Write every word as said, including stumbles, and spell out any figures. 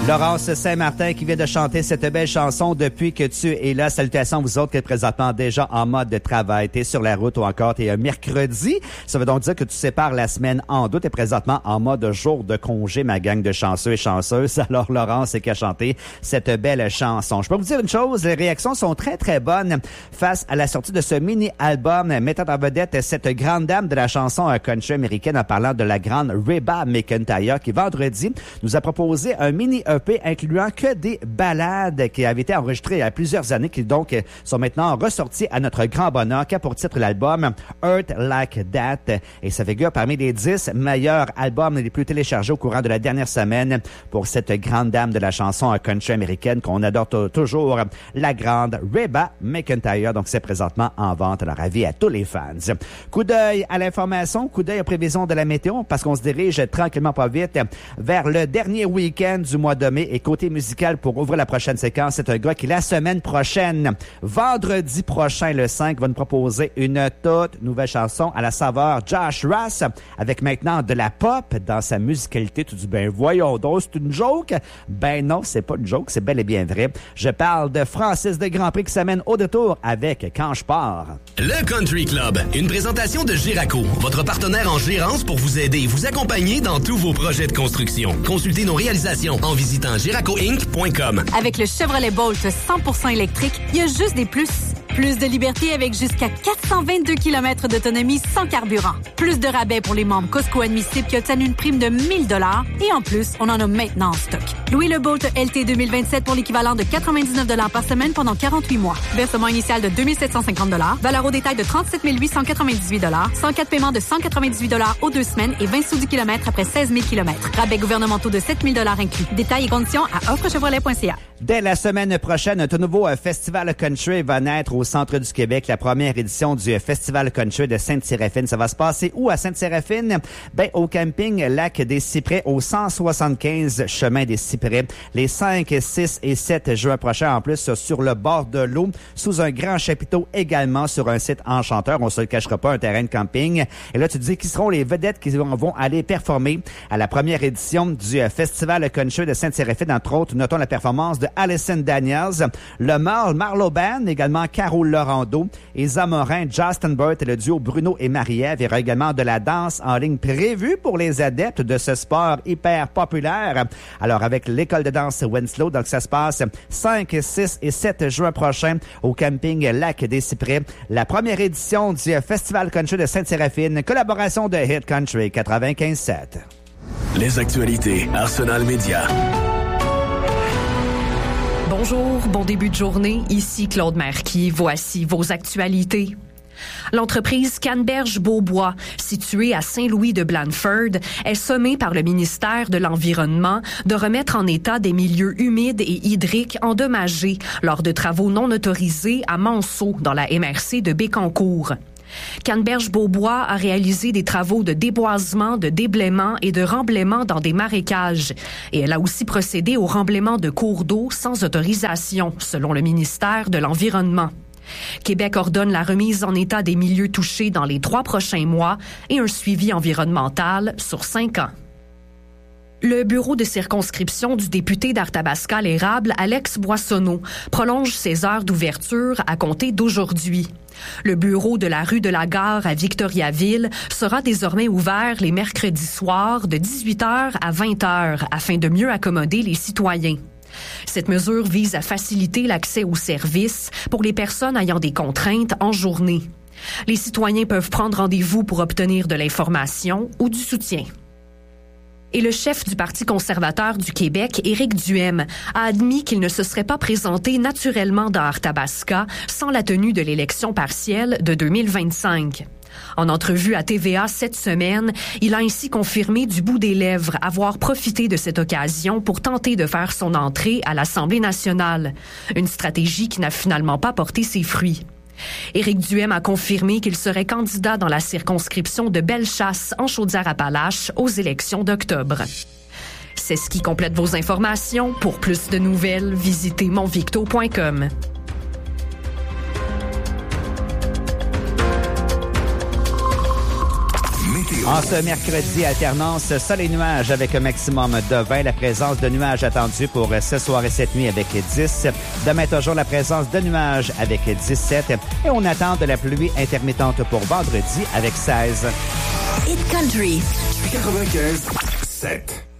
Laurence Saint-Martin qui vient de chanter cette belle chanson Depuis que tu es là. Salutations à vous autres qui êtes présentement déjà en mode de travail. T'es sur la route ou encore t'es un mercredi. Ça veut donc dire que tu sépares la semaine en deux. T'es présentement en mode jour de congé, ma gang de chanceux et chanceuses. Alors Laurence qui a chanté cette belle chanson. Je peux vous dire une chose, les réactions sont très très bonnes face à la sortie de ce mini-album mettant en vedette cette grande dame de la chanson country américaine en parlant de la grande Reba McEntire qui vendredi nous a proposé un mini E P incluant que des ballades qui avaient été enregistrées il y a plusieurs années, qui donc sont maintenant ressorties à notre grand bonheur, qui a pour titre l'album Earth Like That. Et ça figure parmi les dix meilleurs albums les plus téléchargés au courant de la dernière semaine pour cette grande dame de la chanson country américaine qu'on adore t- toujours, la grande Reba McEntire. Donc c'est présentement en vente. Alors avis à tous les fans. Coup d'œil à l'information, coup d'œil aux prévisions de la météo, parce qu'on se dirige tranquillement pas vite vers le dernier week-end du mois de mai. Et côté musical, pour ouvrir la prochaine séquence, c'est un gars qui, la semaine prochaine, vendredi prochain, le cinq, va nous proposer une toute nouvelle chanson à la saveur Josh Ross, avec maintenant de la pop dans sa musicalité. Tu dis, ben voyons donc, c'est une joke? Ben non, c'est pas une joke, c'est bel et bien vrai. Je parle de Francis de Grand Prix qui s'amène au détour avec Quand je pars. Le Country Club, une présentation de Giraco, votre partenaire en gérance pour vous aider et vous accompagner dans tous vos projets de construction. Consultez nos réalisations en visitant giraco inc point com. Avec le Chevrolet Bolt cent pour cent électrique, il y a juste des plus. Plus de liberté avec jusqu'à quatre cent vingt-deux kilomètres d'autonomie sans carburant. Plus de rabais pour les membres Costco admissibles qui obtiennent une prime de mille dollars. Et en plus, on en a maintenant en stock. Louez le Bolt L T deux mille vingt-sept pour l'équivalent de quatre-vingt-dix-neuf dollars par semaine pendant quarante-huit mois. Versement initial de deux mille sept cent cinquante dollars. Valeur au détail de trente-sept mille huit cent quatre-vingt-dix-huit dollars. cent quatre paiements de cent quatre-vingt-dix-huit dollars aux deux semaines et vingt sous du kilomètre après seize mille kilomètres. Rabais gouvernementaux de sept mille dollars inclus. Détails et conditions à offre chevrolet point c a. Dès la semaine prochaine, un tout nouveau euh, festival country va naître au centre du Québec, la première édition du euh, festival country de Sainte-Séraphine. Ça va se passer où à Sainte-Séraphine? Ben, au camping Lac des Cyprès, au cent soixante-quinze chemin des Cyprès, les cinq, six et sept juin prochains, en plus, sur le bord de l'eau, sous un grand chapiteau également sur un site enchanteur. On se le cachera pas, un terrain de camping. Et là, tu te dis qui seront les vedettes qui vont aller performer à la première édition du euh, festival country de Sainte-Séraphine. Entre autres, notons la performance de Allison Daniels, le Marl Marlowe Band, également Carole Laurando et Zamorin, Justin Burt et le duo Bruno et Marie-Ève. Il y aura également de la danse en ligne prévue pour les adeptes de ce sport hyper populaire. Alors, avec l'école de danse Winslow, donc ça se passe cinq, six et sept juin prochain au camping Lac des Cyprès. La première édition du Festival Country de Sainte-Séraphine, collaboration de Hit Country quatre-vingt-quinze sept. Les actualités Arsenal Média. Bonjour, bon début de journée. Ici Claude Marquis. Voici vos actualités. L'entreprise Canneberge-Beaubois, située à Saint-Louis-de-Blandford, est sommée par le ministère de l'Environnement de remettre en état des milieux humides et hydriques endommagés lors de travaux non autorisés à Monceau, dans la M R C de Bécancour. Canneberge-Beaubois a réalisé des travaux de déboisement, de déblaiement et de remblaiement dans des marécages. Et elle a aussi procédé au remblaiement de cours d'eau sans autorisation, selon le ministère de l'Environnement. Québec ordonne la remise en état des milieux touchés dans les trois prochains mois et un suivi environnemental sur cinq ans. Le bureau de circonscription du député d'Arthabasca-l'Érable, Alex Boissonneau, prolonge ses heures d'ouverture à compter d'aujourd'hui. Le bureau de la rue de la Gare à Victoriaville sera désormais ouvert les mercredis soirs de dix-huit heures à vingt heures afin de mieux accommoder les citoyens. Cette mesure vise à faciliter l'accès aux services pour les personnes ayant des contraintes en journée. Les citoyens peuvent prendre rendez-vous pour obtenir de l'information ou du soutien. Et le chef du Parti conservateur du Québec, Éric Duhem, a admis qu'il ne se serait pas présenté naturellement dans Arthabasca sans la tenue de l'élection partielle de deux mille vingt-cinq. En entrevue à T V A cette semaine, il a ainsi confirmé du bout des lèvres avoir profité de cette occasion pour tenter de faire son entrée à l'Assemblée nationale. Une stratégie qui n'a finalement pas porté ses fruits. Éric Duhem a confirmé qu'il serait candidat dans la circonscription de Bellechasse en Chaudière-Appalaches aux élections d'octobre. C'est ce qui complète vos informations. Pour plus de nouvelles, visitez monvicto point com. En ce mercredi, alternance sol et nuages avec un maximum de vingt. La présence de nuages attendue pour ce soir et cette nuit avec dix. Demain, toujours la présence de nuages avec dix-sept. Et on attend de la pluie intermittente pour vendredi avec seize. Hit Country. quatre-vingt-quinze sept.